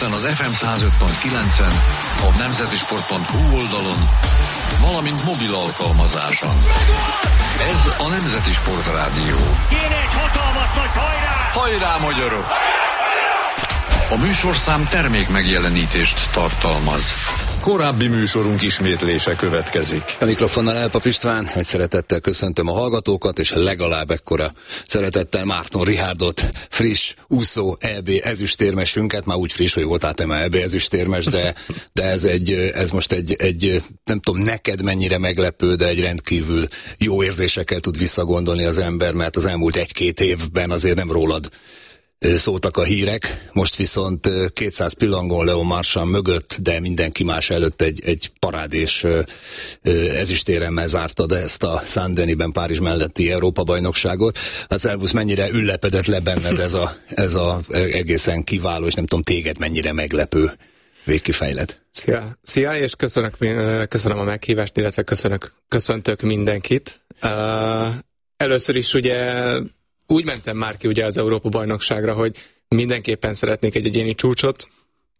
Budapesten az FM 105.9-en, a nemzetisport.hu oldalon, valamint mobil alkalmazáson. Ez a Nemzeti Sportrádió. Kéne egy hatalmas nagy hajrá! Hajrá, magyarok! A műsorszám termék megjelenítést tartalmaz. Korábbi műsorunk ismétlése következik. A mikrofonnal Elpap István, egy szeretettel köszöntöm a hallgatókat, és legalább ekkora szeretettel Márton Richárdot, friss, úszó EB ezüstérmesünket, már úgy friss, hogy voltál te már EB ezüstérmes, de ez most egy nem tudom, neked mennyire meglepő, de egy rendkívül jó érzésekkel tud visszagondolni az ember, mert az elmúlt 1-2 évben azért nem rólad szóltak a hírek, most viszont 200 pillangon Leon Marchand mögött, de mindenki más előtt egy parádés ezüstéremmel zártad ezt a Saint-Denisben, Párizs melletti Európa-bajnokságot. A szervusz, mennyire üllepedett le benned ez a egészen kiváló, és nem tudom, téged mennyire meglepő végkifejlet. Szia, és köszönöm a meghívást, illetve köszöntök mindenkit. Először is ugye úgy mentem már ki ugye az Európa-bajnokságra, hogy mindenképpen szeretnék egy egyéni csúcsot,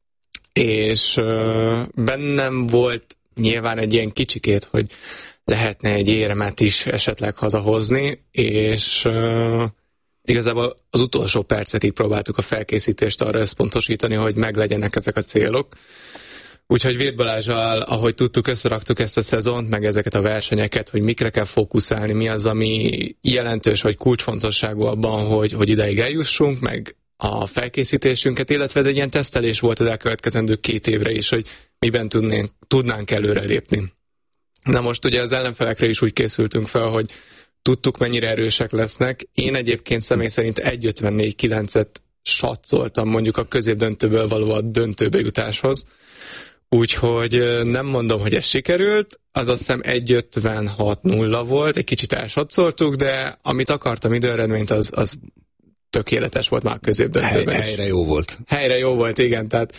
és bennem volt nyilván egy ilyen kicsikét, hogy lehetne egy éremet is esetleg hazahozni, és igazából az utolsó percekig próbáltuk a felkészítést arra összpontosítani, hogy meglegyenek ezek a célok. Úgyhogy Virth Balázsal, ahogy tudtuk, összeraktuk ezt a szezont, meg ezeket a versenyeket, hogy mikre kell fókuszálni, mi az, ami jelentős vagy kulcsfontosságú abban, hogy ideig eljussunk, meg a felkészítésünket, illetve ez egy ilyen tesztelés volt az elkövetkezendő 2 évre is, hogy miben tudnánk előrelépni. Na most ugye az ellenfelekre is úgy készültünk fel, hogy tudtuk, mennyire erősek lesznek. Én egyébként személy szerint 1.54.9-et satszoltam mondjuk a középdöntőből való a döntőbe jutáshoz. Úgyhogy nem mondom, hogy ez sikerült, az azt hiszem 1.56.0 volt, egy kicsit elsatszoltuk, de amit akartam időeredményt, az tökéletes volt már a középdöntőben. Helyre jó volt. Helyre jó volt, igen, tehát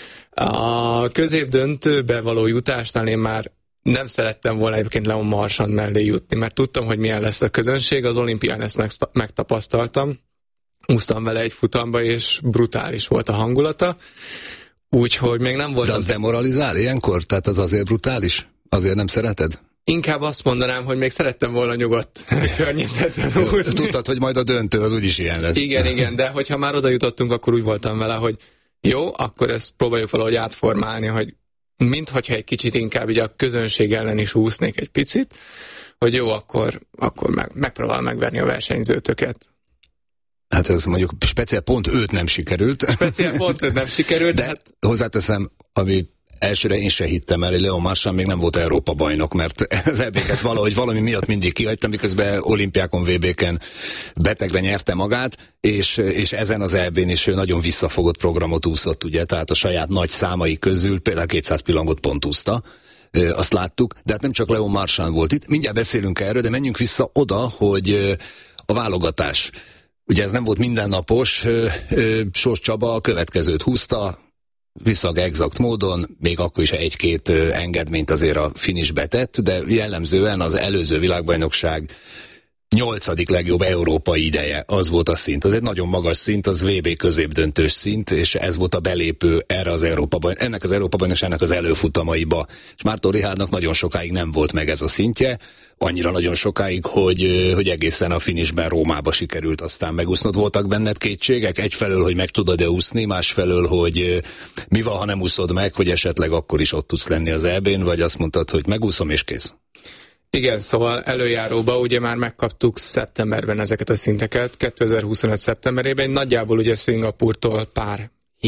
a középdöntőbe való jutásnál én már nem szerettem volna egyébként Leon Marchand mellé jutni, mert tudtam, hogy milyen lesz a közönség, az olimpián ezt megtapasztaltam, úsztam vele egy futamba, és brutális volt a hangulata. Úgyhogy még nem volt... De az demoralizál ilyenkor? Tehát az azért brutális? Azért nem szereted? Inkább azt mondanám, hogy még szerettem volna nyugodt környezetben úszni. Tudtad, hogy majd a döntő az úgyis ilyen lesz. Igen, de hogyha már oda jutottunk, akkor úgy voltam vele, hogy jó, akkor ezt próbáljuk valahogy átformálni, hogy minthogyha egy kicsit inkább így a közönség ellen is úsznék egy picit, hogy jó, akkor megpróbálom megverni a versenyzőtöket. Hát ez mondjuk speciál pont 5 nem sikerült. Speciál pont 5 nem sikerült, de hát hozzáteszem, ami elsőre én se hittem el, hogy Leon Marchand még nem volt Európa bajnok, mert az EB-ket valami miatt mindig kihagytam, miközben olimpiákon, VB-ken betegre nyerte magát, és ezen az EB-n is nagyon visszafogott programot úszott, ugye, tehát a saját nagy számai közül például 200 pillangot pont úszta, azt láttuk, de hát nem csak Leon Marchand volt itt, mindjárt beszélünk erről, de menjünk vissza oda, hogy a válogatás. Ugye ez nem volt mindennapos, Sós Csaba a következőt húzta, viszonylag exakt módon, még akkor is 1-2 engedményt azért a finishbe tett, de jellemzően az előző világbajnokság 8. legjobb európai ideje, az volt a szint. Az egy nagyon magas szint, az VB középdöntős szint, és ez volt a belépő erre az ennek az Európa-bajnokságnak az előfutamaiba. És Márton Richárdnak nagyon sokáig nem volt meg ez a szintje, annyira nagyon sokáig, hogy egészen a finishben Rómába sikerült aztán megúsznod. Voltak benned kétségek? Egyfelől, hogy meg tudod-e úszni, másfelől, hogy mi van, ha nem úszod meg, hogy esetleg akkor is ott tudsz lenni az EB-n, vagy azt mondtad, hogy megúszom és kész? Igen, szóval előjáróba ugye már megkaptuk szeptemberben ezeket a szinteket, 2025 szeptemberében, nagyjából ugye Szingapúrtól pár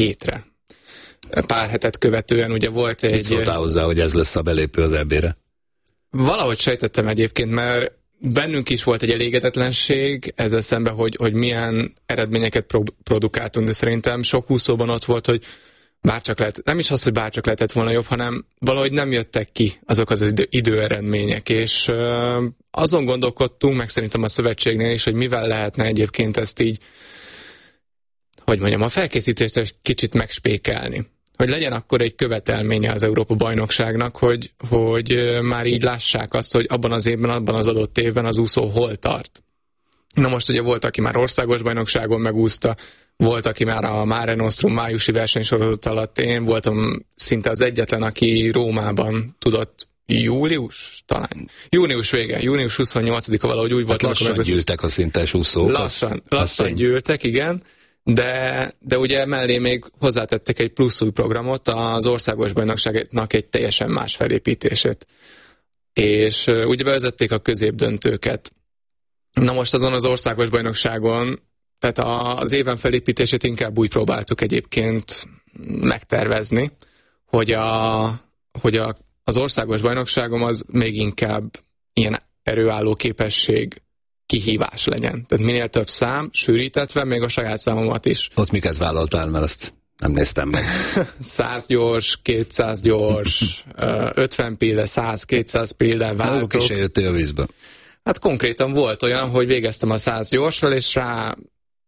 hetet követően ugye volt egy... Mit szóltál hozzá, hogy ez lesz a belépő az EB-re? Valahogy sejtettem egyébként, mert bennünk is volt egy elégedetlenség ezzel szemben, hogy milyen eredményeket produkáltunk, de szerintem sok úszóban ott volt, hogy bárcsak lehet, nem is az, hogy bárcsak lehetett volna jobb, hanem valahogy nem jöttek ki azok az időeredmények, és azon gondolkodtunk, meg szerintem a szövetségnél is, hogy mivel lehetne egyébként ezt így, hogy mondjam, a felkészítést egy kicsit megspékelni. Hogy legyen akkor egy követelménye az Európa-bajnokságnak, hogy már így lássák azt, hogy abban az évben, abban az adott évben az úszó hol tart. Na most ugye volt, aki már országos bajnokságon megúszta, Volt, aki már a Mare Nostrum májusi versenysorozat alatt, én voltam szinte az egyetlen, aki Rómában tudott június vége, június 28-a valahogy úgy volt. Hát lassan gyűltek a szintes úszók. Lassan gyűltek, igen, de ugye mellé még hozzátettek egy plusz új programot, az országos bajnokságnak egy teljesen más felépítését. És ugye bevezették a középdöntőket. Na most azon az országos bajnokságon, tehát az éven felépítését inkább úgy próbáltuk egyébként megtervezni, hogy az országos bajnokságom az még inkább ilyen erőálló képesség kihívás legyen. Tehát minél több szám, sűrítetve, még a saját számomat is. Ott miket vállaltál, mert azt nem néztem meg. 100 gyors, 200 gyors, 50 pille, 100-200 pille váltok. És eljöttél a vízbe. Hát konkrétan volt olyan, hogy végeztem a 100 gyorsral, és rá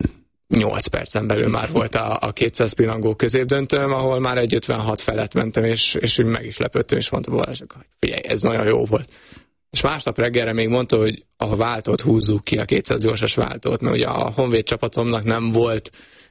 8 percen belül már volt a 200 pillangó középdöntőm, ahol már egy 56 felett mentem, és úgy meg is lepődtem, és mondta Balázsnak, hogy figyelj, ez nagyon jó volt. És másnap reggelre még mondta, hogy a váltót húzzuk ki, a 200 gyorsas váltót, mert ugye a Honvéd csapatomnak nem volt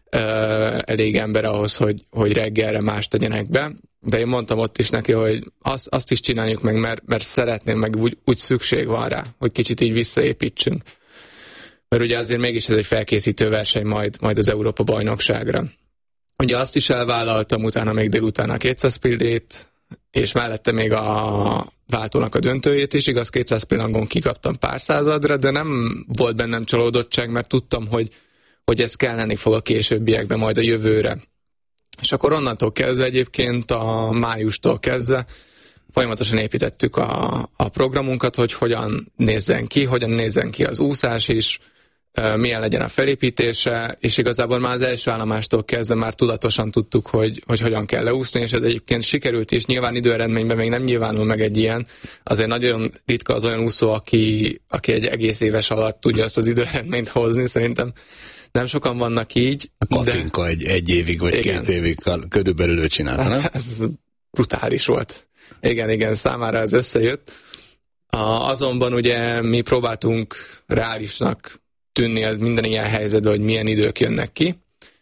elég ember ahhoz, hogy reggelre más tegyenek be, de én mondtam ott is neki, hogy azt is csináljuk meg, mert szeretném, meg úgy szükség van rá, hogy kicsit így visszaépítsünk. Mert ugye azért mégis ez egy felkészítő verseny majd az Európa-bajnokságra. Ugye azt is elvállaltam, utána még délután a 200 pillét, és mellette még a váltónak a döntőjét is, igaz 200 pillangon kikaptam pár századra, de nem volt bennem csalódottság, mert tudtam, hogy ez kelleni fog a későbbiekben, majd a jövőre. És akkor onnantól kezdve egyébként a májustól kezdve folyamatosan építettük a programunkat, hogy hogyan nézzen ki az úszás is, milyen legyen a felépítése, és igazából már az első állomástól kezdve már tudatosan tudtuk, hogy hogyan kell leúszni, és ez egyébként sikerült is, nyilván időeredményben még nem nyilvánul meg egy ilyen, azért nagyon ritka az olyan úszó, aki egy egész éves alatt tudja azt az időeredményt hozni, szerintem nem sokan vannak így. A Katinka egy évig vagy igen. 2 évig körülbelül ő csinálta, nem? Hát ez brutális volt. Igen, számára ez összejött. Azonban ugye mi próbáltunk reálisnak tűnni az minden ilyen helyzetben, hogy milyen idők jönnek ki,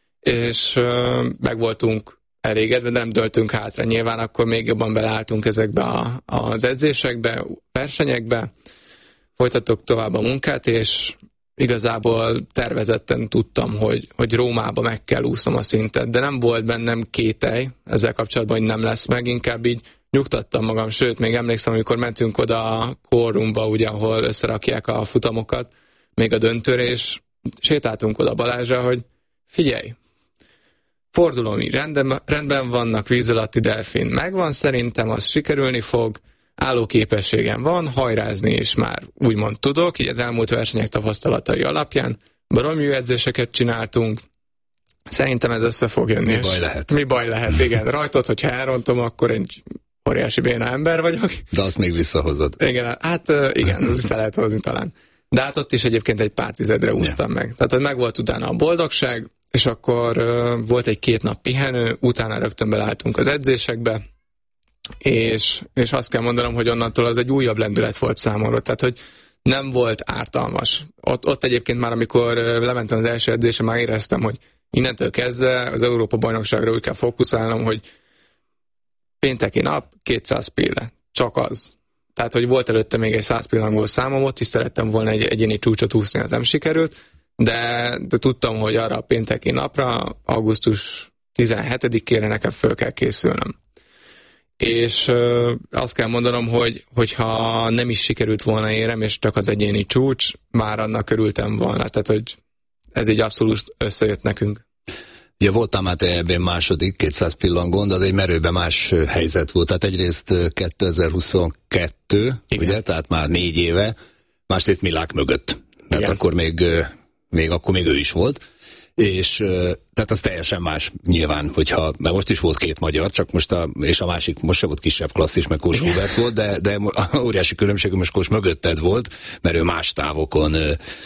és meg voltunk elégedve, de nem döltünk hátra. Nyilván akkor még jobban beleálltunk ezekbe az edzésekbe, versenyekbe, folytattuk tovább a munkát, és igazából tervezetten tudtam, hogy Rómába meg kell úsznom a szintet, de nem volt bennem kételj ezzel kapcsolatban, hogy nem lesz meg, inkább így nyugtattam magam, sőt, még emlékszem, amikor mentünk oda a Quorumba, ugye, ahol összerakják a futamokat, még a döntőre, és sétáltunk oda Balázsra, hogy figyelj, fordulómi rendben vannak, víz alatti delfin megvan, szerintem az sikerülni fog, állóképességem van, hajrázni is már úgymond tudok, így az elmúlt versenyek tapasztalatai alapján, baromi jó edzéseket csináltunk, szerintem ez össze fog jönni. Mi baj lehet, igen. Rajtad, hogyha elrontom, akkor egy óriási béna ember vagyok. De azt még visszahozod. Igen, hát igen, vissza lehet hozni talán. De hát ott is egyébként egy pár tizedre úsztam meg. Tehát, hogy meg volt utána a boldogság, és akkor volt egy 2 nap pihenő, utána rögtön beleálltunk az edzésekbe, és azt kell mondanom, hogy onnantól az egy újabb lendület volt számomra, tehát, hogy nem volt ártalmas. Ott egyébként már, amikor lementem az első edzésre, már éreztem, hogy innentől kezdve az Európa-bajnokságra úgy kell fókuszálnom, hogy pénteki nap 200 pille. Csak az. Tehát, hogy volt előtte még egy 100 pillangó számom, ott is szerettem volna egy egyéni csúcsot úszni, az nem sikerült, de tudtam, hogy arra a pénteki napra, augusztus 17-ére nekem föl kell készülnöm. És azt kell mondanom, hogy ha nem is sikerült volna érem, és csak az egyéni csúcs, már annak örültem volna. Tehát, hogy ez így abszolút összejött nekünk. Ja, voltam már ebben második 200 pillangón, de az egy merőben más helyzet volt. Tehát egyrészt 2022, igen. Ugye, tehát már 4 éve, másrészt Milák mögött, mert igen. Akkor még ő is volt. És tehát az teljesen más nyilván, mert most is volt 2 magyar, csak és a másik most sem volt kisebb klasszis, meg Kós Hubert volt, de óriási különbség, most Kós mögötted volt, mert ő más távokon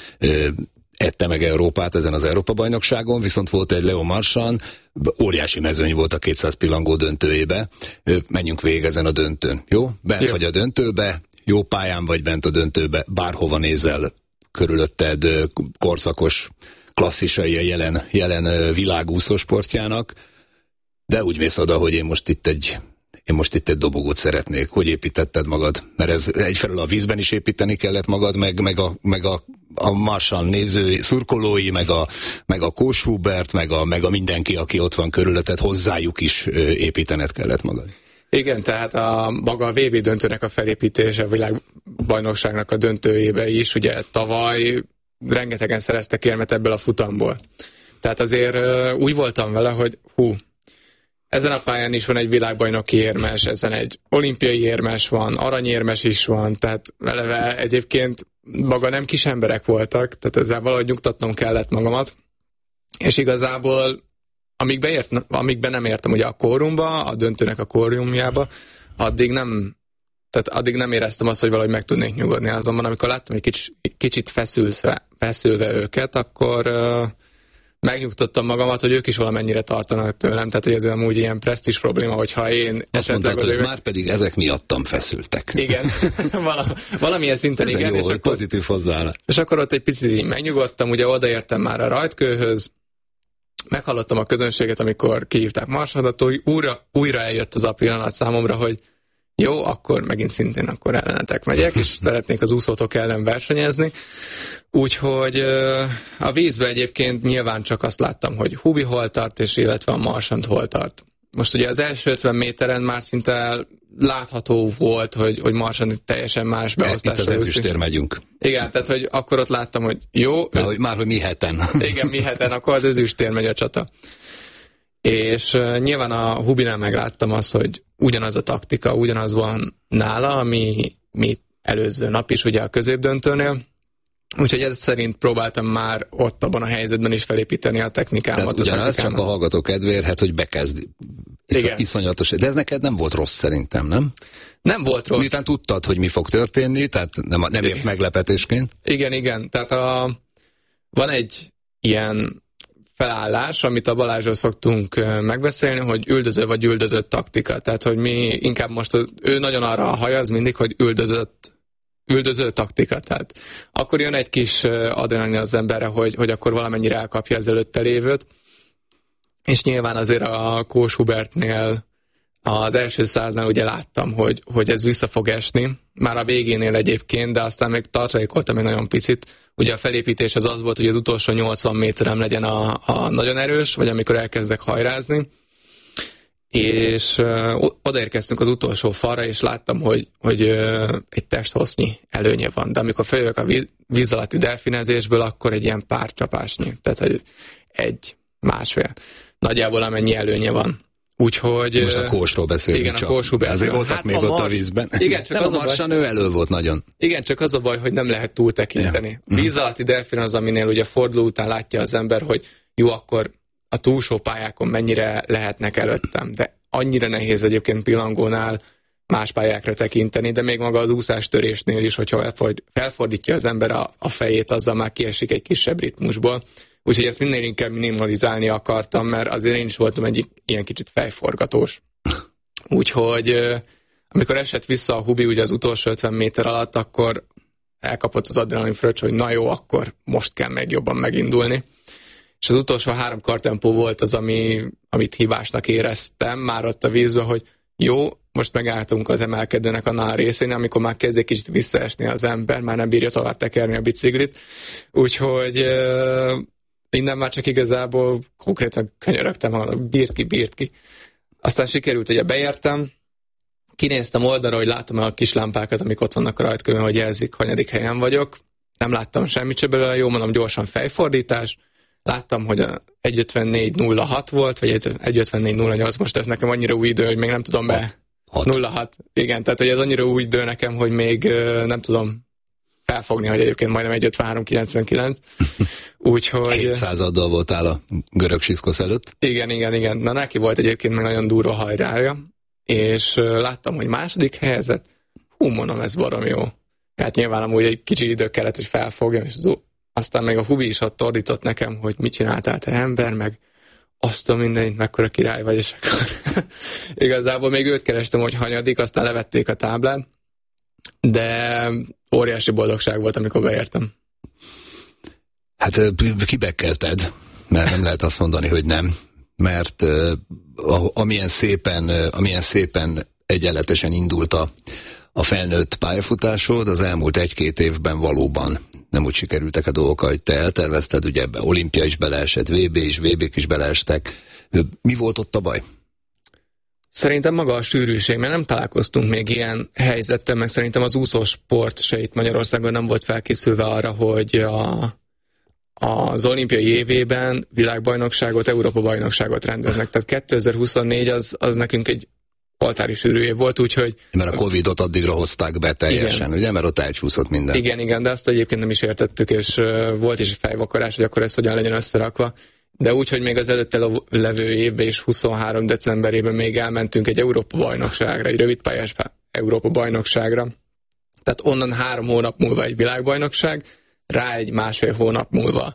ette meg Európát ezen az Európa-bajnokságon, viszont volt egy Leo Marchand, óriási mezőny volt a 200 pillangó döntőjébe, menjünk végig ezen a döntőn, jó? Bent vagy a döntőbe, jó pályán vagy bent a döntőbe, bárhova nézel körülötted korszakos klasszisai a jelen világúszó sportjának, de úgy mész oda, hogy én most itt egy dobogót szeretnék. Hogy építetted magad? Mert ez egyfelől a vízben is építeni kellett magad, meg a Marsan néző szurkolói, meg a Kós Hubert, meg a mindenki, aki ott van körülötted, hozzájuk is építened kellett magad. Igen, tehát maga a VB döntőnek a felépítése, a világbajnokságnak a döntőjébe is, ugye tavaly rengetegen szereztek érmet ebből a futamból. Tehát azért úgy voltam vele, hogy ezen a pályán is van egy világbajnoki érmes, ezen egy olimpiai érmes van, aranyérmes is van, tehát eleve egyébként maga nem kis emberek voltak, tehát ezzel valahogy nyugtatnom kellett magamat, és igazából amikben nem értem ugye a kórumba, a döntőnek a kórumjába, addig nem éreztem azt, hogy valahogy meg tudnék nyugodni. Azonban amikor láttam egy kicsit feszülve őket, akkor megnyugtattam magamat, hogy ők is valamennyire tartanak tőlem, tehát hogy ez amúgy ilyen presztízs probléma, hogyha én... Azt mondtad, hogy már pedig ezek miattam feszültek. Igen, valamilyen szinten ez igen. Jó, és hogy akkor, pozitív hozzáállás. És akkor ott egy picit így megnyugodtam, ugye odaértem már a rajtkőhöz, meghallottam a közönséget, amikor kihívták Marsanot, hogy újra eljött az a pillanat számomra, hogy jó, akkor megint szintén akkor ellenetek megyek, és szeretnék az úszótok ellen versenyezni. Úgyhogy a vízbe egyébként nyilván csak azt láttam, hogy Hubi hol tart, és illetve a Marsant hol tart. Most ugye az első 50 méteren már szinte látható volt, hogy Marsant teljesen más beosztásra. Itt az ezüstér megyünk. Igen, tehát hogy akkor ott láttam, hogy jó. Hogy mi heten. Igen, mi heten, akkor az ezüstér megy a csata. És nyilván a Hubinál megláttam azt, hogy ugyanaz a taktika, ugyanaz van nála, ami előző nap is ugye a középdöntőnél. Úgyhogy ez szerint próbáltam már ott abban a helyzetben is felépíteni a technikámat. Tehát ugyanaz csak a hallgató kedvéért, hogy bekezdi. Iszonyatos. De ez neked nem volt rossz szerintem, nem? Nem volt rossz. Miután tudtad, hogy mi fog történni, tehát nem ért meglepetésként. Igen. Tehát van egy ilyen felállás, amit a Balázsról szoktunk megbeszélni, hogy üldöző vagy üldözött taktika. Tehát, hogy mi inkább most, ő nagyon arra hajaz mindig, hogy üldöző taktika. Tehát akkor jön egy kis adrenalin az emberre, hogy akkor valamennyire elkapja az előtte lévőt. És nyilván azért a Kós Hubertnél az első 100-nál ugye láttam, hogy ez vissza fog esni. Már a végénél egyébként, de aztán még tartalékoltam egy nagyon picit. Ugye a felépítés az volt, hogy az utolsó 80 méterem legyen a nagyon erős, vagy amikor elkezdek hajrázni. És odaérkeztünk az utolsó falra, és láttam, hogy egy testhosznyi előnye van. De amikor feljövök a víz alatti delfinezésből, akkor egy ilyen pár csapásnyi. Tehát egy-másfél. Nagyjából amennyi előnye van. Úgyhogy... Most a Kósról beszélünk. Igen, csak. A Kós Hubertről. Azért voltak még ott a vízben. Igen, csak nem, a Marsan ő elő volt nagyon. Igen, csak az a baj, hogy nem lehet túl tekinteni. Ja. Víz alatti delfin az, aminél ugye forduló után látja az ember, hogy jó, akkor a túlsó pályákon mennyire lehetnek előttem. De annyira nehéz egyébként pillangónál más pályákra tekinteni, de még maga az úszástörésnél is, hogyha felfordítja az ember a fejét, azzal már kiesik egy kisebb ritmusból. Úgyhogy ezt minél inkább minimalizálni akartam, mert azért én is voltam egy ilyen kicsit fejforgatós. Úgyhogy amikor esett vissza a Hubi ugye az utolsó 50 méter alatt, akkor elkapott az adrenalin fröccs, hogy na jó, akkor most kell meg jobban megindulni. És az utolsó 3 kartempó volt az, amit hibásnak éreztem már ott a vízbe, hogy jó, most megálltunk az emelkedőnek annál a részén, amikor már kezd egy kicsit visszaesni az ember, már nem bírja tovább tekerni a biciklit. Úgyhogy innen már csak igazából konkrétan könyörögtem magam, bírt ki. Aztán sikerült, ugye beértem, kinéztem oldalra, hogy látom a kis lámpákat, amik ott vannak a rajtkövön, hogy jelzik, hanyadik helyen vagyok. Nem láttam semmit se belőle, jó mondom, gyorsan fejfordítás. Láttam, hogy 1.54.06 volt, vagy 1.54.08, most ez nekem annyira új idő, hogy még nem tudom 06. Igen, tehát hogy ez annyira új idő nekem, hogy még nem tudom felfogni, hogy egyébként majdnem 1.53.99. Úgyhogy... 700-addal voltál a görög Siszkosz előtt. Igen. Na neki volt egyébként meg nagyon durva hajrája, és láttam, hogy második helyzet, mondom, ez barom jó. Hát nyilván amúgy egy kicsi idő kellett, hogy felfogjam, és aztán még a Hubi is ott ordított nekem, hogy mit csináltál te ember, meg azt a mindenit, mekkora király vagy, és akkor igazából még őt kerestem, hogy hanyadik, aztán levették a táblát, de óriási boldogság volt, amikor beértem. Hát kibekkelted, mert nem lehet azt mondani, hogy nem, mert amilyen szépen egyenletesen indult a felnőtt pályafutásod, az elmúlt 1-2 évben valóban nem úgy sikerültek a dolgok, hogy te eltervezted, ugye ebbe Olimpia is beleesett, VB-k is beleestek. Mi volt ott a baj? Szerintem maga a sűrűség, mert nem találkoztunk még ilyen helyzettel, meg szerintem az úszósport se itt Magyarországon nem volt felkészülve arra, hogy az olimpiai évében világbajnokságot, Európa-bajnokságot rendeznek. Tehát 2024 az nekünk egy oltári sűrű év volt, úgyhogy... Mert a Covid-ot addigra hozták be teljesen, igen. Ugye? Mert ott elcsúszott minden. Igen, de azt egyébként nem is értettük, és volt is egy fejvakarás, hogy akkor ez hogyan legyen összerakva. De úgy, hogy még az előtte levő évben és 23 decemberében még elmentünk egy Európa-bajnokságra, egy rövidpályás Európa-bajnokságra. Tehát onnan 3 hónap múlva egy világbajnokság, rá egy 1,5 hónap múlva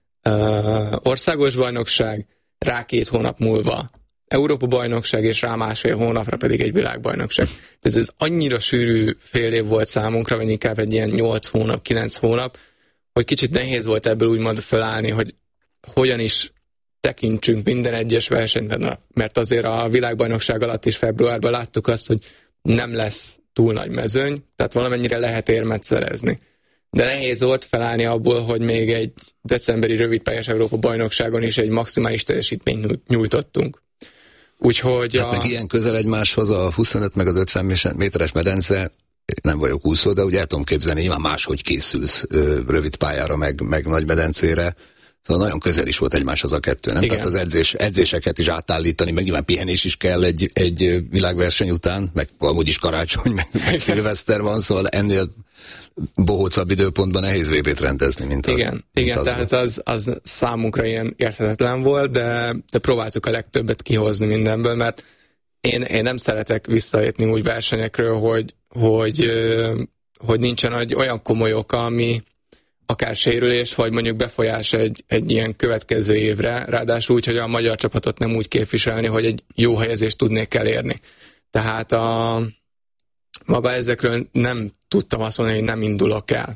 országos bajnokság, rá 2 hónap múlva Európa-bajnokság, és rá 1,5 hónapra pedig egy világbajnokság. Tehát ez annyira sűrű fél év volt számunkra, vagy inkább egy ilyen 8 hónap, 9 hónap, hogy kicsit nehéz volt ebből úgymond felállni, hogy hogyan is tekintsünk minden egyes versenyben, mert azért a világbajnokság alatt is februárban láttuk azt, hogy nem lesz túl nagy mezőny, tehát valamennyire lehet érmet szerezni. De nehéz volt felállni abból, hogy még egy decemberi rövidpályás Európa-bajnokságon is egy maximális teljesítményt nyújtottunk. Úgyhogy hát meg ilyen közel egymáshoz a 25 meg az 50 méteres medence, nem vagyok úszó, de ugye el tudom képzelni, nyilván máshogy készülsz rövid pályára, meg nagy medencére. Szóval nagyon közel is volt egymáshoz a kettő, nem? Igen. Tehát az edzéseket is átállítani, meg nyilván pihenés is kell egy világverseny után, meg amúgy is karácsony, meg szilveszter van, szóval ennél bohócabb időpontban nehéz VB-t rendezni, mint igen, tehát az számunkra ilyen érthetetlen volt, de próbáltuk a legtöbbet kihozni mindenből, mert én nem szeretek visszalépni úgy versenyekről, hogy nincsen olyan komoly oka, ami akár sérülés, vagy mondjuk befolyás egy ilyen következő évre, ráadásul úgy, hogy a magyar csapatot nem úgy képviselni, hogy egy jó helyezést tudnék elérni. Tehát maga ezekről nem tudtam azt mondani, hogy nem indulok el.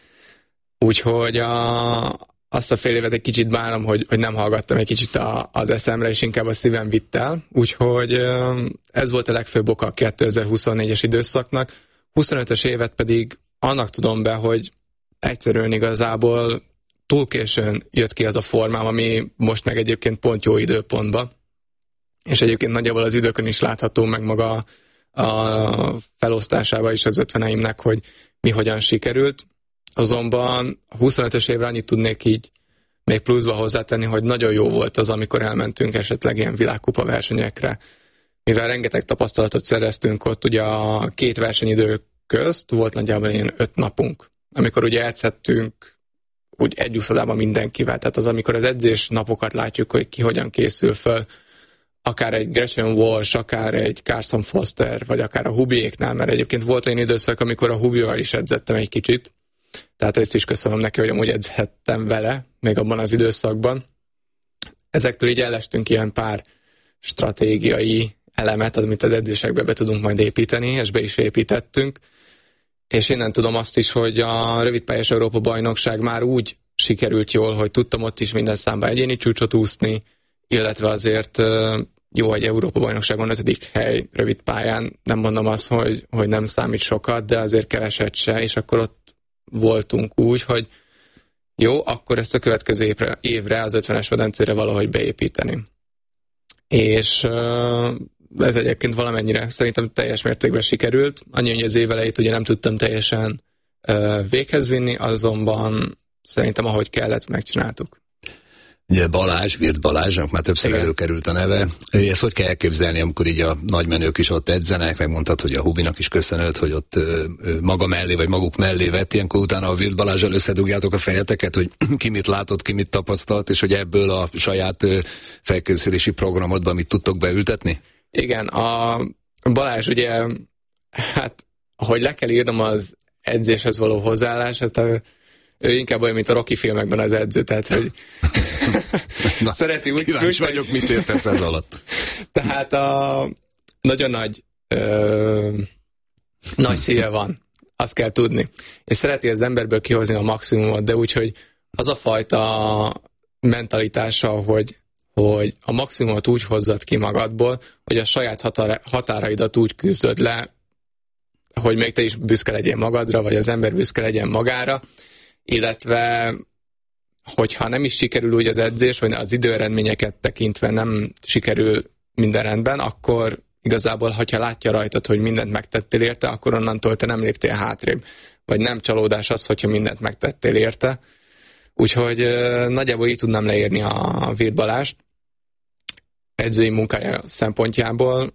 Úgyhogy azt a fél évet egy kicsit bánom, hogy nem hallgattam egy kicsit az eszemre, és inkább a szívem vitt el. Úgyhogy ez volt a legfőbb oka a 2024-es időszaknak. 25-ös évet pedig annak tudom be, hogy egyszerűen igazából túl későn jött ki az a formám, ami most meg egyébként pont jó időpontban. És egyébként nagyjából az időkön is látható, meg maga a felosztásában is az 50-eimnek, hogy mi hogyan sikerült. Azonban a 25-ös évre annyit tudnék így még pluszba hozzátenni, hogy nagyon jó volt az, amikor elmentünk esetleg ilyen világkupa versenyekre. Mivel rengeteg tapasztalatot szereztünk ott, ugye a 2 versenyidő közt volt nagyjából ilyen 5 napunk, amikor ugye edzhettünk úgy egy úszodában mindenkivel. Tehát az, amikor az edzés napokat látjuk, hogy ki hogyan készül föl, akár egy Gretchen Walsh, akár egy Carson Foster, vagy akár a Hubiéknál, mert egyébként volt olyan időszak, amikor a Hubival is edzettem egy kicsit. Tehát ezt is köszönöm neki, hogy amúgy edzhettem vele, még abban az időszakban. Ezektől így ellestünk ilyen pár stratégiai elemet, amit az edzésekbe be tudunk majd építeni, és be is építettünk. És innen tudom azt is, hogy a rövidpályás Európa-bajnokság már úgy sikerült jól, hogy tudtam ott is minden számban egyéni csúcsot úszni, illetve azért jó, egy Európa-bajnokságon 5. hely rövidpályán, nem mondom azt, hogy nem számít sokat, de azért keveset se, és akkor ott voltunk úgy, hogy jó, akkor ezt a következő évre az 50-es medencére valahogy beépíteni. És ez egyébként valamennyire szerintem teljes mértékben sikerült. Annyi, hogy az év elejét ugye nem tudtam teljesen véghez vinni, azonban szerintem ahogy kellett, megcsináltuk. Ugye Virt Balázsnak már többször előkerült a neve. Ezt hogy kell elképzelni, amikor így a nagymenők is ott edzenek, megmondtad, hogy a Hubinak is köszönöd, hogy ott maga mellé, vagy maguk mellé vett, ilyenkor utána a Virt Balázsral összedugjátok a fejeteket, hogy ki mit látott, ki mit tapasztalt, és hogy ebből a saját felkészülési programodban mit tudtok beültetni? Igen, a Balázs ugye, hát ahogy le kell írnom az edzéshez való hozzáállását, ő inkább olyan, mint a Rocky filmekben az edző, tehát hogy na, szereti úgy. Kíváncsi vagyok, mit értesz ez alatt. Tehát nagyon nagy szíve van, azt kell tudni. És szereti az emberből kihozni a maximumot, de úgy, hogy az a fajta mentalitása, hogy a maximumot úgy hozzad ki magadból, hogy a saját határaidat úgy küzdöd le, hogy még te is büszke legyél magadra, vagy az ember büszke legyen magára, illetve hogyha nem is sikerül úgy az edzés, vagy az időeredményeket tekintve nem sikerül minden rendben, akkor igazából, hogyha látja rajtad, hogy mindent megtettél érte, akkor onnantól te nem léptél hátrébb. Vagy nem csalódás az, hogyha mindent megtettél érte. Úgyhogy nagyjából így tudnám leírni a Wirth Balást edzői munkája szempontjából.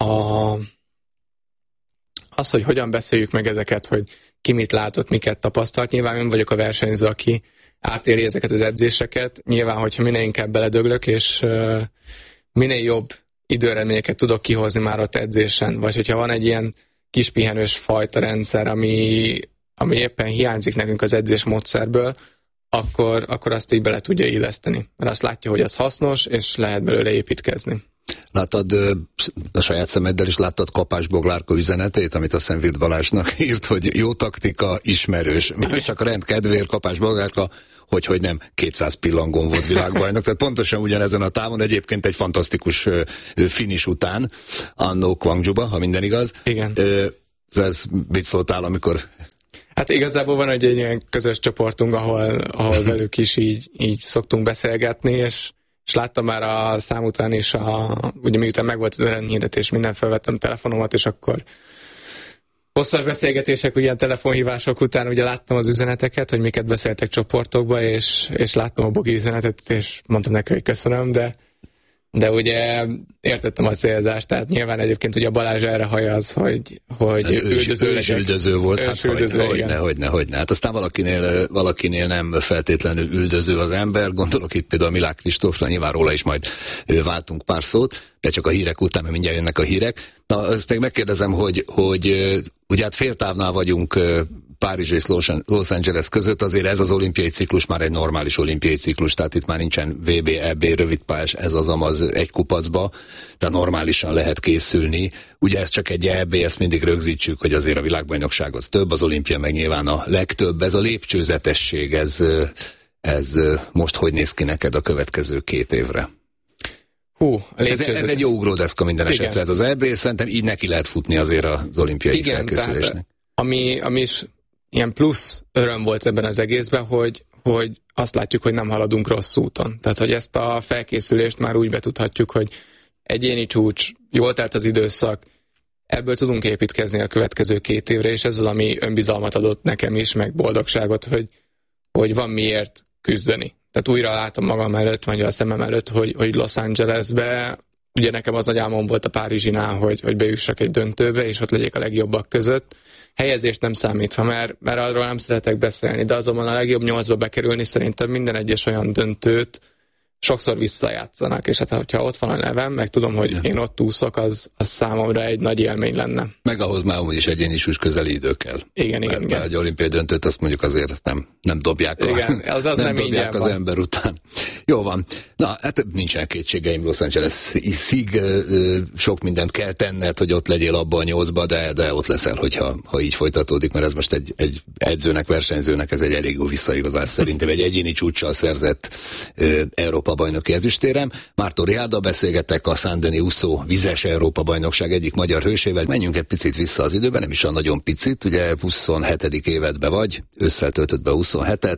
Az, hogy hogyan beszéljük meg ezeket, hogy ki mit látott, miket tapasztalt. Nyilván én vagyok a versenyző, aki átéri ezeket az edzéseket. Nyilván, hogyha minél inkább beledöglök, és minél jobb időeredményeket tudok kihozni már ott edzésen, vagy hogyha van egy ilyen kis pihenős fajta rendszer, ami éppen hiányzik nekünk az edzés módszerből, akkor azt így bele tudja illeszteni. Mert azt látja, hogy az hasznos, és lehet belőle építkezni. Láttad a saját szemeddel is, láttad Kapás Boglárka üzenetét, amit a Wirth Balázsnak írt, hogy jó taktika, ismerős. És csak a rend kedvéért Kapás Boglárka, hogy nem 200 pillangón volt világbajnok. Tehát pontosan ugyanezen a távon, egyébként egy fantasztikus finish után, annó Gwangjuba, ha minden igaz. Igen. Ez mit szóltál, amikor... Hát igazából van egy ilyen közös csoportunk, ahol velük is így szoktunk beszélgetni, és láttam már a szám után is, ugye miután megvolt az eredményhirdetés, minden felvettem telefonomat, és akkor hosszas beszélgetések, ilyen telefonhívások után ugye láttam az üzeneteket, hogy miket beszéltek csoportokba, és láttam a Bogi üzenetet, és mondtam neki, hogy köszönöm, de ugye értettem a célzást, tehát nyilván egyébként ugye a Balázs erre hajaz, hogy üldöző volt, hogyne. Hát aztán valakinél nem feltétlenül üldöző az ember, gondolok itt például Milák Kristófra, nyilván róla is majd váltunk pár szót, de csak a hírek után, mert mindjárt jönnek a hírek. Na, ezt még megkérdezem, hogy ugye hát féltávnál vagyunk Párizs és Los Angeles között, azért ez az olimpiai ciklus már egy normális olimpiai ciklus, tehát itt már nincsen VB, EB, rövidpályás, ez az amaz egy kupacba, tehát normálisan lehet készülni. Ugye ez csak egy EB, ezt mindig rögzítsük, hogy azért a világbajnokság az több, az olimpia meg nyilván a legtöbb. Ez a lépcsőzetesség, ez most hogy néz ki neked a következő 2 évre? Ez egy jó ugródeszka minden esetre, ez az EB, szerintem így neki lehet futni azért az olimpiai felkészülésnek. Ami is ilyen plusz öröm volt ebben az egészben, hogy azt látjuk, hogy nem haladunk rossz úton. Tehát, hogy ezt a felkészülést már úgy betudhatjuk, hogy egyéni csúcs, jól telt az időszak, ebből tudunk építkezni a következő 2 évre, és ez az, ami önbizalmat adott nekem is, meg boldogságot, hogy van miért küzdeni. Tehát újra látom magam előtt, vagy a szemem előtt, hogy Los Angelesbe, ugye nekem az nagy álmom volt a Párizsinál, hogy bejussak egy döntőbe, és ott legyek a legjobbak között. Helyezést nem számítva, mert arról nem szeretek beszélni, de azonban a legjobb 8-ba bekerülni szerintem minden egyes olyan döntőt sokszor visszajátszanak, és hát hogyha ott van a nevem, meg tudom, hogy én ott úszok, az számomra egy nagy élmény lenne. Meg ahhoz már úgyis egyéni súlyos közeli idő kell. Igen. Egy olimpiai döntőt, azt mondjuk azért ezt nem dobják, igen, nem dobják az ember után. Jó van. Na, hát nincsen kétségeim, Los Angeles-ig sok mindent kell tenned, hogy ott legyél abban a 8-ba, de ott leszel, ha így folytatódik, mert ez most egy edzőnek, versenyzőnek ez egy elég jó visszaigazás szerintem. Egy egyéni csúccsal szerzett Európa-bajnoki ezüstérem. Márton Rihárdal beszélgetek, a Saint-Denis úszó vizes Európa-bajnokság egyik magyar hősével. Menjünk egy picit vissza az időben, nem is olyan nagyon picit, ugye 27. évedbe vagy, ősszel töltött be 27-et,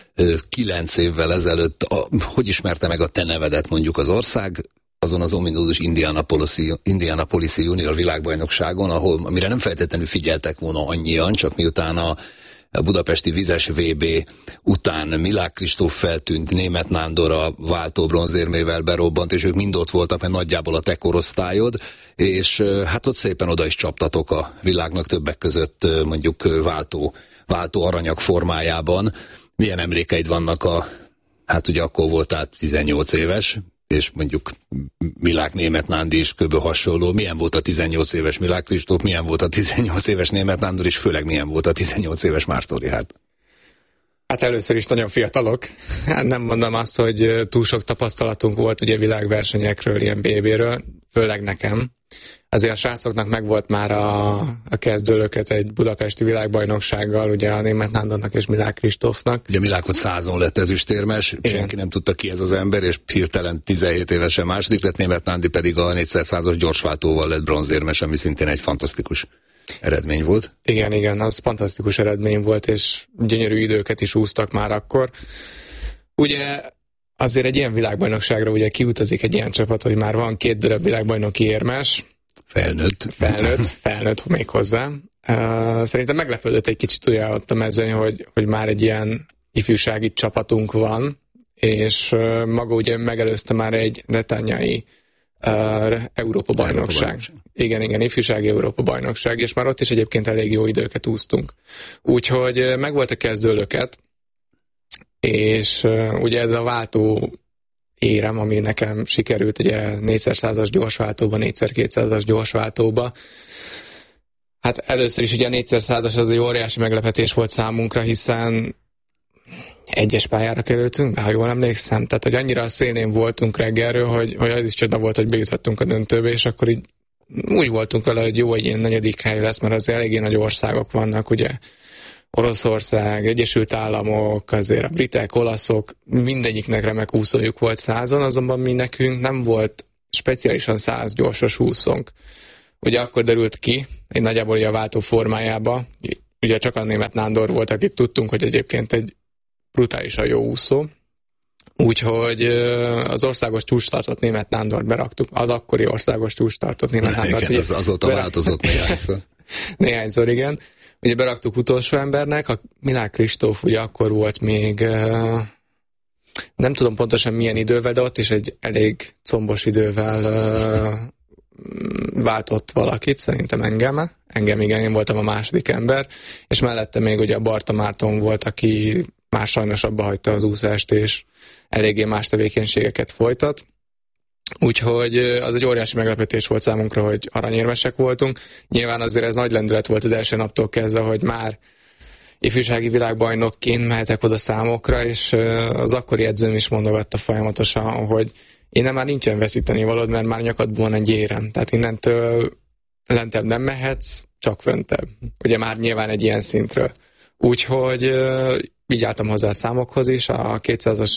9 évvel ezelőtt, hogy ismerte meg a te nevedet mondjuk az ország, azon az ominózus Indianapolis-i junior világbajnokságon, amire nem feltétlenül figyeltek volna annyian, csak miután a budapesti vizes VB után Milák Kristóf feltűnt, Németh Nándor a váltó bronzérmével berobbant, és ők mind ott voltak, mert nagyjából a te korosztályod, és hát ott szépen oda is csaptatok a világnak, többek között mondjuk váltó aranyag formájában. Milyen emlékeid vannak hát ugye akkor voltál 18 éves, és mondjuk Milák Németh Nándi is kb. Hasonló. Milyen volt a 18 éves Milák Kristóf, milyen volt a 18 éves Németh Nándor, és főleg milyen volt a 18 éves Márton Richárd? Hát először is nagyon fiatalok. Hát nem mondom azt, hogy túl sok tapasztalatunk volt ugye világversenyekről, ilyen BB-ről, főleg nekem. azért a srácoknak megvolt már a kezdőlöket egy budapesti világbajnoksággal, ugye a Németh Nándornak és Milák Kristófnak. Ugye Milák 100-on lett ezüstérmes, senki nem tudta ki ez az ember, és hirtelen 17 évesen második lett, Németh Nándi pedig a 400-as gyorsváltóval lett bronzérmes, ami szintén egy fantasztikus eredmény volt. Igen, az fantasztikus eredmény volt, és gyönyörű időket is úsztak már akkor. Ugye azért egy ilyen világbajnokságra ugye kiutazik egy ilyen csapat, hogy már van 2 darab világbajnoki érmes. Felnőtt még hozzá. Szerintem meglepődött egy kicsit ugye ott a mezőny, hogy már egy ilyen ifjúsági csapatunk van, és maga ugye megelőzte már egy netanyai Európa-bajnokság. Igen, ifjúsági Európa-bajnokság, és már ott is egyébként elég jó időket úsztunk. Úgyhogy megvolt a kezdőlöket, és ugye ez a váltó érem, ami nekem sikerült, ugye 4x100-as gyorsváltóba, 4x200-as gyorsváltóba. Hát először is ugye a 4x100-as az egy óriási meglepetés volt számunkra, hiszen egyes pályára kerültünk be, ha jól emlékszem. Tehát, hogy annyira a szélén voltunk reggelről, hogy az is csoda volt, hogy bejuthattunk a döntőbe, és akkor így úgy voltunk vele, hogy jó, egy ilyen 4. hely lesz, mert azért eléggé nagy országok vannak, ugye Oroszország, Egyesült Államok, azért a britek, olaszok, mindegyiknek remek úszójuk volt 100-on, azonban mi nekünk nem volt speciálisan 100 gyorsos úszónk. Ugye akkor derült ki, egy nagyjából a váltó formájába, ugye csak a Németh Nándor volt, akit tudtunk, hogy egyébként egy brutálisan jó úszó. Úgyhogy az országos csúcsstartot Németh Nándort beraktuk, az akkori országos csúcsstartot Németh Nándort. Igen, azóta változott néhányszor. Néhányszor, igen. Ugye beraktuk utolsó embernek, a Milák Kristóf ugye akkor volt még, nem tudom pontosan milyen idővel, de ott is egy elég combos idővel váltott valakit, szerintem engem, igen, én voltam a második ember, és mellette még ugye a Barta Márton volt, aki már sajnos abba hagyta az úszást, és eléggé más tevékenységeket folytat. Úgyhogy az egy óriási meglepetés volt számunkra, hogy aranyérmesek voltunk. Nyilván azért ez nagy lendület volt az első naptól kezdve, hogy már ifjúsági világbajnokként mehetek oda számokra, és az akkori edzőm is mondogatta folyamatosan, hogy innen már nincsen veszíteni valód, mert már nyakadban van egy érem. Tehát innentől lentebb nem mehetsz, csak föntebb. Ugye már nyilván egy ilyen szintről. Úgyhogy így álltam hozzá a számokhoz is, a 200-as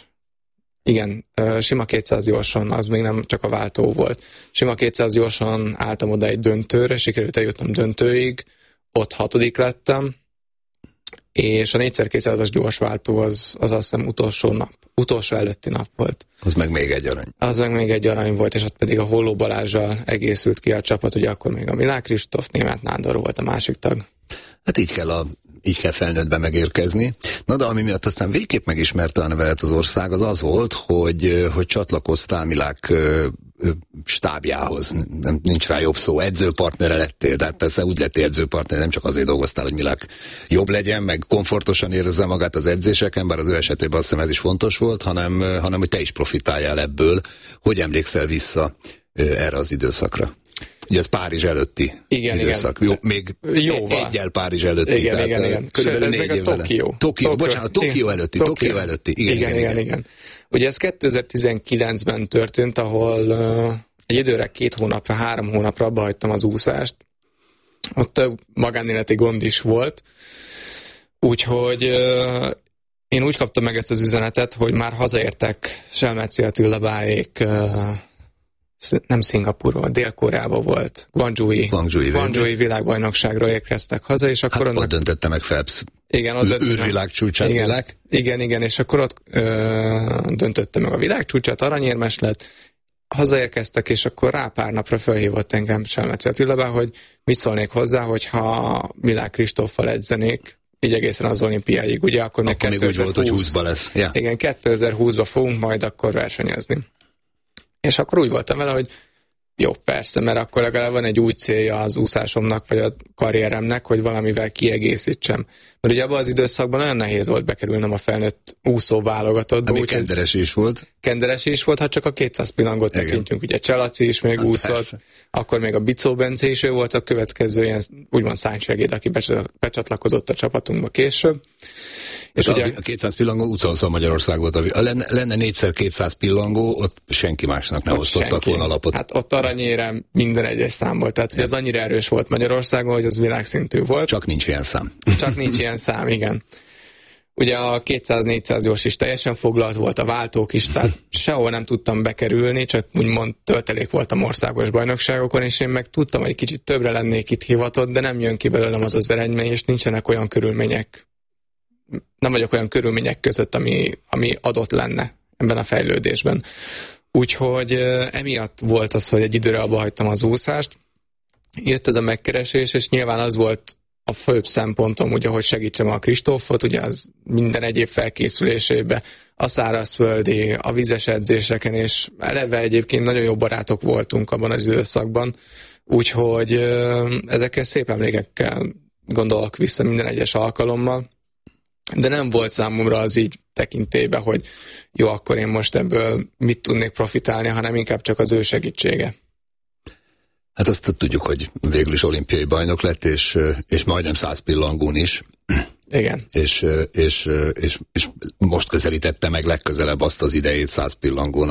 igen, sima 200 gyorsan, az még nem csak a váltó volt. Sima 200 gyorsan álltam oda egy döntőre, sikerült eljutnom döntőig, ott 6. lettem, és a 4x200-as gyorsváltó az azt hiszem utolsó előtti nap volt. Az meg még egy arany. Az meg még egy arany volt, és ott pedig a Holló Balázsral egészült ki a csapat, ugye akkor még a Milák Kristóf, Németh Nándor volt a másik tag. Hát így kell felnőttbe megérkezni. Na de ami miatt aztán végképp megismerte a nevelet az ország, az volt, hogy csatlakoztál Milák stábjához. Nincs rá jobb szó, edzőpartnere lettél, tehát persze úgy lettél edzőpartner, nem csak azért dolgoztál, hogy Milák jobb legyen, meg komfortosan érezze magát az edzéseken, bár az ő esetében azt hiszem ez is fontos volt, hanem hogy te is profitáljál ebből. Hogy emlékszel vissza erre az időszakra? Ugye ez Párizs előtti időszak. Igen. Jó, még jóval. Egyel Párizs előtti. Igen. Sőt, ez még a Tokió előtti. Igen. Ugye ez 2019-ben történt, ahol egy időre 2 hónapra, 3 hónapra abba hagytam az úszást. Ott több magánéleti gond is volt. Úgyhogy én úgy kaptam meg ezt az üzenetet, hogy már hazaértek Selmeci Attila báék, nem Szingapurban, Dél-Koreában volt, Guangzhouji világbajnokságra érkeztek haza, és akkor ott döntötte meg Phelps. Igen, ott űrvilágcsúcsát. Igen, és akkor ott döntötte meg a világcsúcsát, aranyérmes lett, hazaérkeztek, és akkor rá pár napra felhívott engem Selmeci Attila, hogy mit szólnék hozzá, hogyha Milák Kristóffal edzenék, így egészen az olimpiáig, ugye akkor még 2020, úgy volt, hogy 20-ba lesz. Ja. Igen, 2020-ba fogunk majd akkor versenyezni. És akkor úgy voltam vele, hogy jó, persze, mert akkor legalább van egy új célja az úszásomnak, vagy a karrieremnek, hogy valamivel kiegészítsem. Mert ugye abban az időszakban nagyon nehéz volt bekerülnem a felnőtt úszó válogatottba. Még kenderes is volt. Kenderes is volt, ha csak a 200 pillangot tekintünk. Ugye Csalaci is még úszott, persze. Akkor még a Bicó Bence is, ő volt a következő ilyen úgymond szánysegéd, aki becsatlakozott a csapatunkba később. És ugye a 200 pillangó úszószal Magyarország volt. Lenne 4x200 pillangó, ott senki másnak nem osztottak volna lapot. Hát ott aranyérem minden egyes szám volt. Tehát hogy az annyira erős volt Magyarországon, hogy az világszintű volt. Csak nincs ilyen szám. Csak nincs ilyen szám, igen. Ugye a 200-400 gyors is teljesen foglalt volt, a váltók is, tehát sehol nem tudtam bekerülni, csak úgymond töltelék voltam országos bajnokságokon, és én meg tudtam, hogy kicsit többre lennék itt hivatott, de nem jön ki belőlem az az eredmény, és nincsenek olyan körülmények, nem vagyok olyan körülmények között, ami adott lenne ebben a fejlődésben. Úgyhogy emiatt volt az, hogy egy időre abba hagytam az úszást, jött ez a megkeresés, és nyilván az volt a főbb szempontom, ugye, hogy segítsem a Kristófot, ugye az minden egyéb felkészülésébe, a szárazföldi, a vizes edzéseken, és eleve egyébként nagyon jó barátok voltunk abban az időszakban, úgyhogy ezekkel szép emlékekkel gondolok vissza minden egyes alkalommal, de nem volt számomra az így tekintélybe, hogy jó, akkor én most ebből mit tudnék profitálni, hanem inkább csak az ő segítsége. Hát azt tudjuk, hogy végül is olimpiai bajnok lett, és majdnem 100 pillangón is. Igen. És most közelítette meg legközelebb azt az idejét 100 pillangón,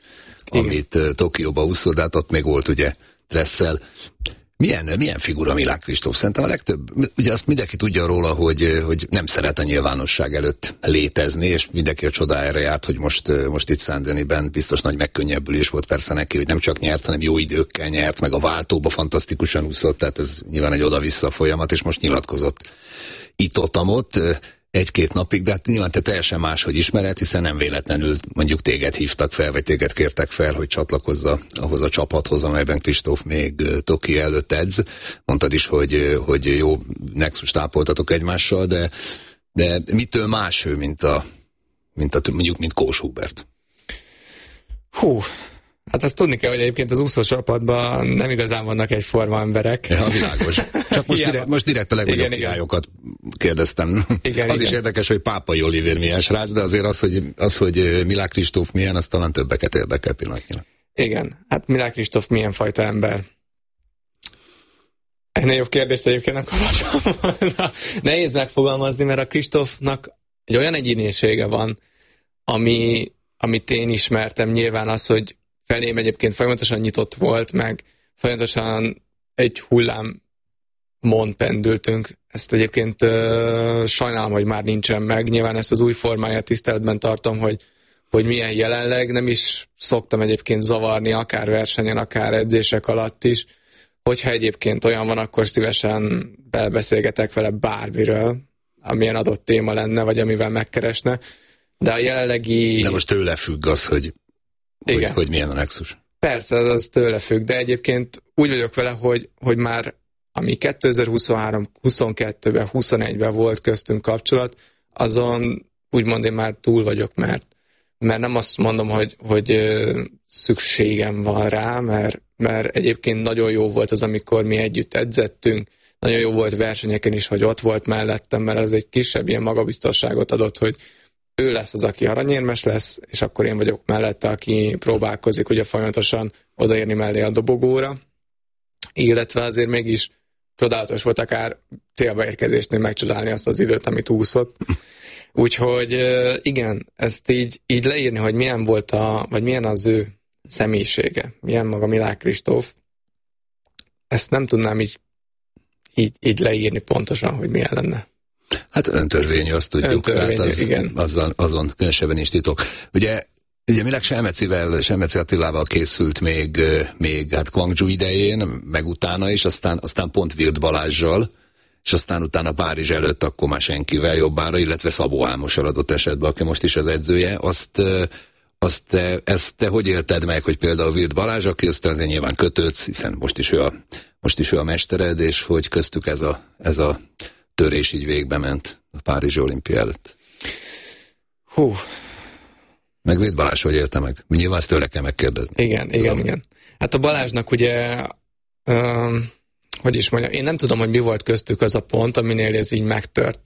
amit Tokióba úszott, de hát ott még volt ugye Dressel. Milyen figura Milák Kristóf? Szerintem a legtöbb, ugye azt mindenki tudja róla, hogy nem szeret a nyilvánosság előtt létezni, és mindenki a csodájára járt, hogy most itt Saint-Denisben biztos nagy megkönnyebbülés volt persze neki, hogy nem csak nyert, hanem jó időkkel nyert, meg a váltóba fantasztikusan úszott, tehát ez nyilván egy oda-vissza folyamat, és most nyilatkozott itt-ott, egy-két napig, de hát nyilván te teljesen máshogy ismered, hiszen nem véletlenül mondjuk téged hívtak fel, vagy téged kértek fel, hogy csatlakozz ahhoz a csapathoz, amelyben Kristóf még Tokió előtt edz. Mondtad is, hogy jó nexust ápoltatok egymással, de mitől más ő, mint Kós Hubert? Hát azt tudni kell, hogy egyébként az úszós csapatban nem igazán vannak egyforma emberek. Ja, világos. Csak most direkt a legnagyobb királyokat kérdeztem. Igen. Is érdekes, hogy Pápai Olivér milyen srác, de azért az, hogy Milák Kristóf milyen, az talán többeket érdekel pillanatnyilag. Igen, hát Milák Kristóf milyen fajta ember? Ennél jobb kérdés egyébként nem kaphatom. Nehéz megfogalmazni, mert a Kristófnak egy olyan egyénisége van, amit én ismertem, nyilván az, hogy felém egyébként folyamatosan nyitott volt, meg folyamatosan egy hullámon pendültünk. Ezt egyébként sajnálom, hogy már nincsen meg. Nyilván ezt az új formáját tiszteletben tartom, hogy milyen jelenleg. Nem is szoktam egyébként zavarni, akár versenyen, akár edzések alatt is. Hogyha egyébként olyan van, akkor szívesen belbeszélgetek vele bármiről, amilyen adott téma lenne, vagy amivel megkeresne. De a jelenlegi... De most tőle függ az, hogy milyen a nexus. Persze, az tőle függ, de egyébként úgy vagyok vele, hogy már ami 2023, 22-ben, 21-ben volt köztünk kapcsolat, azon úgymond én már túl vagyok, mert nem azt mondom, hogy szükségem van rá, mert egyébként nagyon jó volt az, amikor mi együtt edzettünk, nagyon jó volt versenyeken is, hogy ott volt mellettem, mert az egy kisebb ilyen magabiztosságot adott, hogy ő lesz az, aki aranyérmes lesz, és akkor én vagyok mellette, aki próbálkozik ugye folyamatosan odaérni mellé a dobogóra, illetve azért mégis csodálatos volt akár célba érkezésnél megcsodálni azt az időt, amit úszott. Úgyhogy igen, ezt így leírni, hogy milyen volt vagy milyen az ő személyisége, milyen maga Milák Kristóf, ezt nem tudnám így leírni pontosan, hogy milyen lenne. Hát öntörvényű, azt tudjuk, tehát azon különösebben is titok. Ugye Milák Selmeci Attilával készült még hát Guangzhou idején, meg utána is, aztán pont Virt Balázssal, és aztán utána Párizs előtt akkor már senkivel jobbára, illetve Szabó Álmossal adott esetben, aki most is az edzője. Ezt te hogy élted meg, hogy például Virt Balázs, aki azért nyilván kötődsz, hiszen most is ő a mestered, és hogy köztük ez a törés így végbe ment a Párizsi olimpia előtt. Meg Virt Balázs, hogy élte meg? Nyilván ezt tőle kell megkérdezni. Igen. Hát a Balázsnak ugye, hogy is mondjam, én nem tudom, hogy mi volt köztük az a pont, aminél ez így megtört.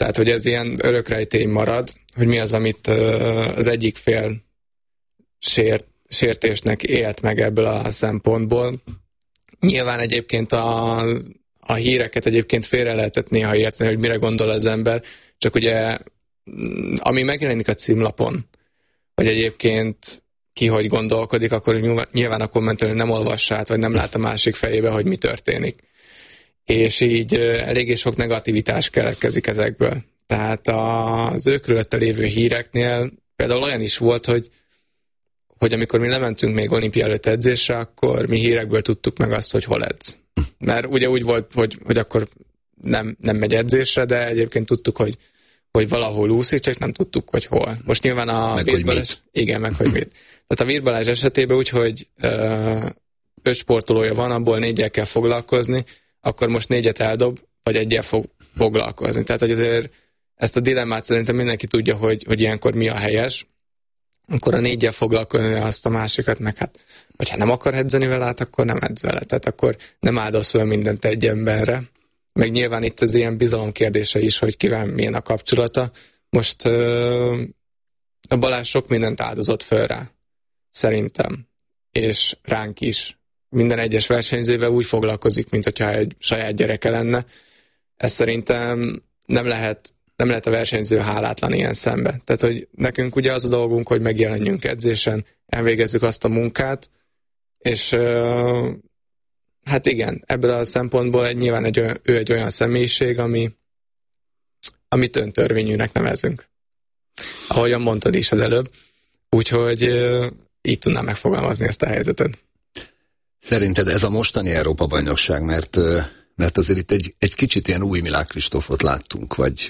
Tehát, hogy ez ilyen örökrejtély marad, hogy mi az, amit az egyik fél sértésnek élt meg ebből a szempontból. Nyilván egyébként a híreket egyébként félre lehetett néha érteni, hogy mire gondol az ember, csak ugye ami megjelenik a címlapon, hogy egyébként ki hogy gondolkodik, akkor nyilván a kommentelő nem olvassa át, vagy nem lát a másik fejébe, hogy mi történik. És így eléggé sok negativitás keletkezik ezekből. Tehát az ő körülötte lévő híreknél például olyan is volt, hogy amikor mi lementünk még olimpia előtt edzésre, akkor mi hírekből tudtuk meg azt, hogy hol edz. Mert ugye úgy volt, hogy akkor nem megy edzésre, de egyébként tudtuk, hogy valahol úszik, csak nem tudtuk, hogy hol. Most nyilván a Virth Balázs... Igen, meg hogy mit. Tehát a Virth Balázs esetében úgy, hogy 5 sportolója van, abból 4-jel kell foglalkozni, akkor most 4-et eldob, vagy 1-jel fog foglalkozni. Tehát, hogy azért ezt a dilemmát szerintem mindenki tudja, hogy ilyenkor mi a helyes. Akkor a 4-jel foglalkozni, azt a másikat, meg hát, hogyha nem akar edzeni vele, hát akkor nem edz vele. Tehát akkor nem áldoz fel mindent egy emberre. Meg nyilván itt az ilyen bizalom kérdése is, hogy kivel milyen a kapcsolata. Most a Balázs sok mindent áldozott föl rá. Szerintem. És ránk is. Minden egyes versenyzővel úgy foglalkozik, mint hogyha egy saját gyereke lenne. Ez szerintem nem lehet a versenyző hálátlan ilyen szembe. Tehát, hogy nekünk ugye az a dolgunk, hogy megjelenjünk edzésen, elvégezzük azt a munkát, és hát igen, ebből a szempontból nyilván ő egy olyan személyiség, amit öntörvényűnek nevezünk. Ahogyan mondtad is az előbb. Úgyhogy így tudnám megfogalmazni ezt a helyzetet. Szerinted ez a mostani Európa-bajnokság, mert azért itt egy kicsit ilyen új Milák Kristófot láttunk, vagy